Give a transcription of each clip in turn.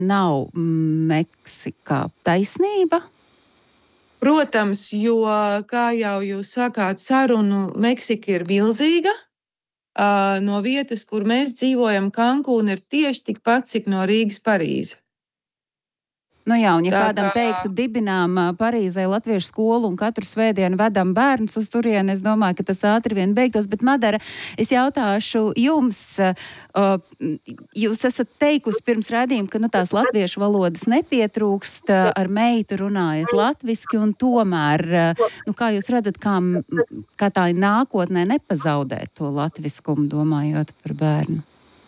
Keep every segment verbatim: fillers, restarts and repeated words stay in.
nav Meksikā taisnība? Protams, jo, kā jau jūs sākāt sarunu, Meksika ir milzīga. No vietas, kur mēs dzīvojam, Kankūna ir tieši tikpat, cik no Rīgas Parīze. Nu jā, un ja Tā kādam kā- teiktu, dibinām ā, Parīzē latviešu skolu un katru svētdienu vedam bērnus uz turieni, es domāju, ka tas ātri vien beigtos. Bet, Madara, es jautāšu jums, ā, jūs esat teikusi pirms rādījuma, ka nu, tās latviešu valodas nepietrūkst, ā, ar meitu runājat latviski, un tomēr, ā, nu, kā jūs redzat, kā, m- kā tā ir nākotnē nepazaudēt to latviskumu, domājot par bērnu?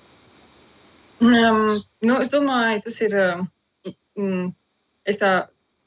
Um, nu, es domāju, tas ir. um, Mm, es tā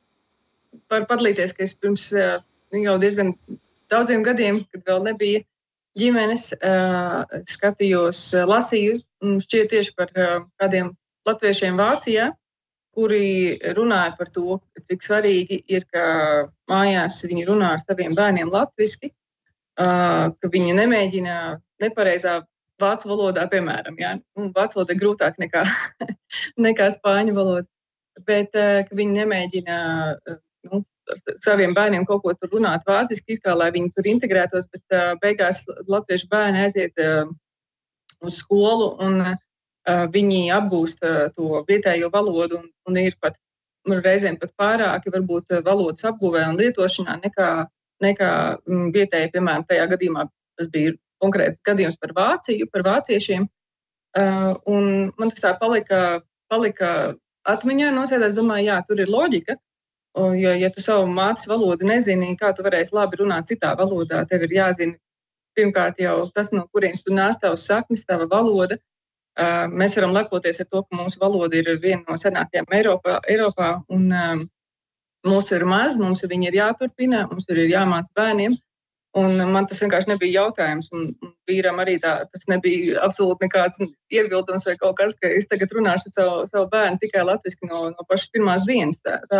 varu padalīties, ka es pirms uh, jau diezgan daudziem gadiem, kad vēl nebija ģimenes, uh, skatījos, uh, lasīju, un šķiet tieši par uh, kādiem latviešiem Vācijā, kuri runāja par to, cik svarīgi ir, ka mājās viņi runā ar saviem bērniem latviski, uh, ka viņi nemēģina nepareizā vācu valodā, piemēram. Ja? Un vācu valoda ir grūtāk nekā, nekā spāņu valoda. Bet uh, ka viņi nemēģina uh, nu, ar saviem bērniem kaut ko tur runāt vāciski, it kā lai viņi tur integrētos, bet uh, beigās latviešu bērni aiziet uh, uz skolu un uh, viņi apgūst uh, to vietējo valodu un, un ir pat nu, reizēm pat pārāki varbūt uh, valodas apguvē un lietošanā nekā, nekā mm, vietēji, piemēram, tajā gadījumā tas bija konkrēts gadījums par Vāciju, par vāciešiem. Uh, un man tas tā palika, palika atmiņā nosēdās, domāju, jā, tur ir loģika, o, jo, ja tu savu mātes valodu nezini, kā tu varēsi labi runāt citā valodā, tev ir jāzina pirmkārt jau tas, no kurienes tu nāc, tavs saknes, tava valoda. Uh, mēs varam lepoties ar to, ka mūsu valoda ir viena no senākajām Eiropā, Eiropā un um, mūsu ir maz, mums viņi ir jāturpina, mums ir jāmāc bērniem. Un man tas vienkārši nebija jautājums, un un vīram arī tā, tas nebija absolūti nekāds iebildums vai kaut kas, ka es tagad runāšu savu, savu bērnu tikai latviski no, no pašas pirmās dienas. Tā, tā,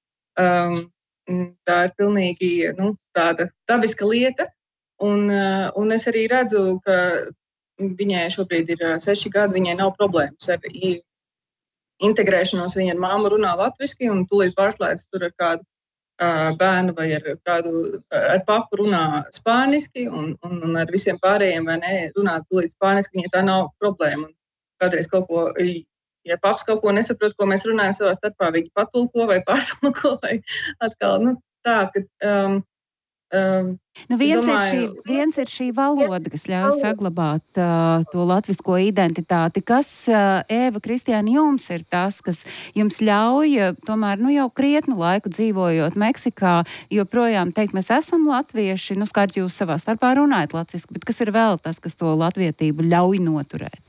um, tā ir pilnīgi nu, tāda dabiska lieta, un, uh, un es arī redzu, ka viņai šobrīd ir uh, seši gadi, viņai nav problēmu sevi i- integrēšanos, viņa ar māmu runā latviski, un tūlīt pārslēdz tur ar kādu ā, bērnu vai ar kādu ar papu runā spāniski, un, un, un ar visiem pārējiem vai ne, runā tūlīt spāniski, viņai tā nav problēma. Un kādreiz kaut ko, ja paps kaut ko nesaprot, ko mēs runājam savā starpā, viņi patulko vai pārtulko vai atkal, nu tā, ka um, um, Nu, viens, domāju- ir šī, viens ir šī valoda, kas ļauj saglabāt uh, to latvisko identitāti. Kas, uh, Ēva, Kristiāna, jums ir tas, kas jums ļauj, uh, tomēr, nu, jau krietnu laiku dzīvojot Meksikā, joprojām teikt, mēs esam latvieši, nu, skaidrs, jūs savā starpā runājat latviski, bet kas ir vēl tas, kas to latvietību ļauj noturēt?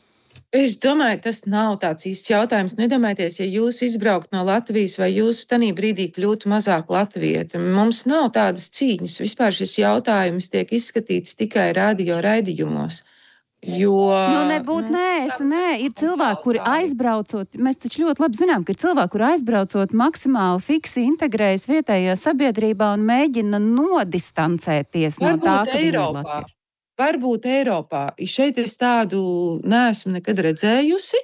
Es domāju, tas nav tāds īsts jautājums. Nedomājieties, ja jūs izbraukt no Latvijas vai jūs tanī brīdī kļūtu mazāk latvieti. Mums nav tādas cīņas. Vispār šis jautājums tiek izskatīts tikai radio raidījumos. Jo, Nu, nebūt, nē, es, nē, ir cilvēki, kuri aizbraucot, mēs taču ļoti labi zinām, ka ir cilvēki, kuri aizbraucot maksimāli fiksi integrējas vietējā sabiedrībā un mēģina nodistancēties no tā, Varbūt ka viņi ir Eiropā. latvieši. Varbūt Eiropā. Šeit es tādu neesmu nekad redzējusi.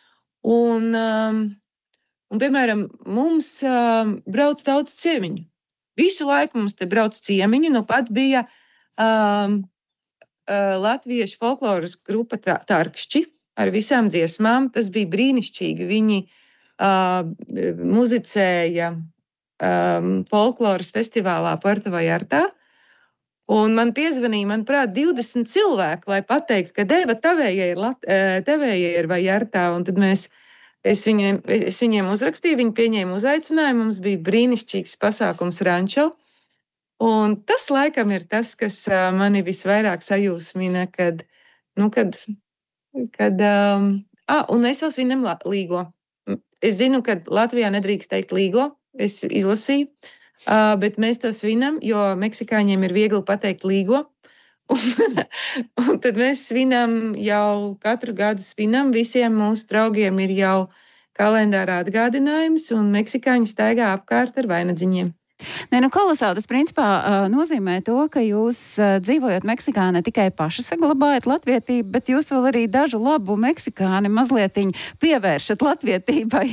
Un, um, un piemēram, mums um, brauc daudz ciemiņu. Visu laiku mums te brauc ciemiņi. Nu pat bija um, uh, latviešu folkloras grupa Tā- Tarkšķi ar visām dziesmām. Tas bija brīnišķīgi. Viņi uh, muzicēja um, folkloras festivālā Puerto Vallartā. Un man piezvanīja, manuprāt, divdesmit cilvēki, lai pateiktu, ka Deva tavējai ir, Lat- eh, tavējai ir Vallartā. Un tad mēs, es, viņiem, es viņiem uzrakstīju, viņi pieņēma uzaicinājumu. Mums bija brīnišķīgs pasākums Rančo. Un tas laikam ir tas, kas ā, mani visvairāk sajūsmina, kad, nu, kad, kad um, ah, un mēs vēl svinam la- līgo. Es zinu, ka Latvijā nedrīkst teikt līgo, es izlasīju. Uh, bet mēs to svinam, jo meksikāņiem ir viegli pateikt līgo. Un, un tad mēs svinam jau katru gadu svinam. Visiem mūsu draugiem ir jau kalendārā atgādinājums, un meksikāņi staigā apkārt ar vainagdziņiem. Nē, nu, kolosāli. Tas principā uh, nozīmē to, ka jūs uh, dzīvojot Meksikā ne tikai paši saglabājat latvietību, bet jūs vēl arī dažu labu meksikāni mazlietiņ pievēršat latvietībai